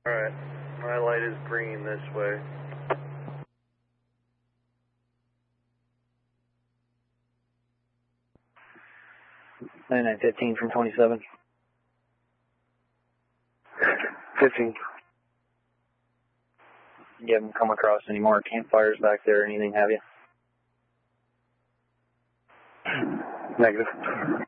Alright, my light is green this way. 9915 from 27. 15. You haven't come across any more campfires back there or anything, have you? Negative.